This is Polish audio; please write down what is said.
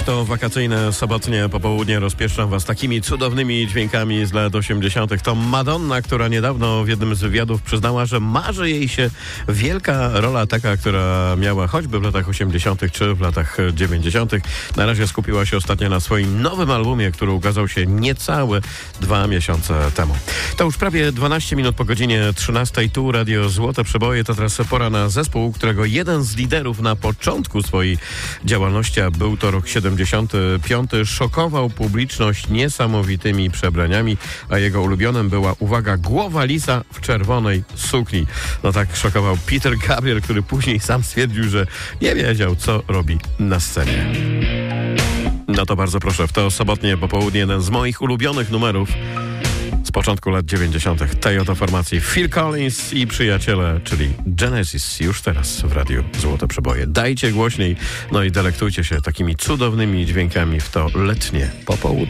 W to wakacyjne, sobotnie popołudnie rozpieszczam was takimi cudownymi dźwiękami z lat 80. To Madonna, która niedawno w jednym z wywiadów przyznała, że marzy jej się wielka rola taka, która miała choćby w latach 80. czy w latach 90. Na razie skupiła się ostatnio na swoim nowym albumie, który ukazał się niecałe 2 miesiące temu. To już prawie 12 minut po godzinie 13. Tu Radio Złote Przeboje. To teraz pora na zespół, którego jeden z liderów na początku swojej działalności, a był to rok 75, szokował publiczność niesamowitymi przebraniami, a jego ulubionym była, uwaga, głowa lisa w czerwonej sukni. No tak szokował Peter Gabriel, który później sam stwierdził, że nie wiedział, co robi na scenie. No to bardzo proszę, w to sobotnie popołudnie jeden z moich ulubionych numerów z początku lat 90. tej oto formacji Phil Collins i przyjaciele, czyli Genesis, już teraz w Radiu Złote Przeboje. Dajcie głośniej, no i delektujcie się takimi cudownymi dźwiękami w to letnie popołudnie.